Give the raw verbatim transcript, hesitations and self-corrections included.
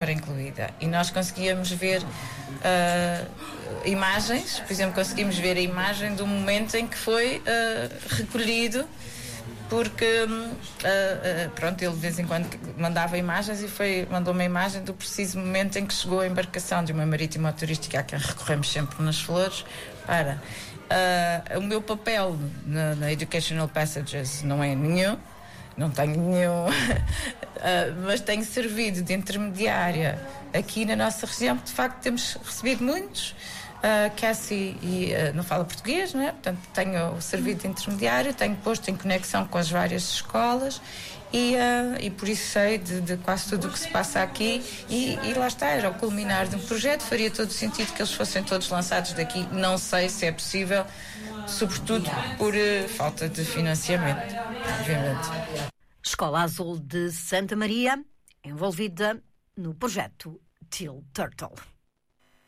estar incluída. E nós conseguíamos ver uh, imagens, por exemplo, conseguimos ver a imagem do momento em que foi uh, recolhido, porque uh, uh, pronto, ele de vez em quando mandava imagens e foi, mandou uma imagem do preciso momento em que chegou a embarcação de uma marítima turística a quem recorremos sempre nas flores para... Uh, o meu papel na, na Educational Passages não é nenhum, não tenho nenhum, uh, mas tenho servido de intermediária aqui na nossa região, porque de facto temos recebido muitos. Uh, Cassie e, uh, não fala português, não é? Portanto, tenho servido de intermediário, tenho posto em conexão com as várias escolas e, uh, e por isso sei de, de quase tudo o que se passa aqui e, e lá está, era o culminar de um projeto, faria todo o sentido que eles fossem todos lançados daqui, não sei se é possível, sobretudo por uh, falta de financiamento, obviamente. Escola Azul de Santa Maria, envolvida no projeto Teal Turtle.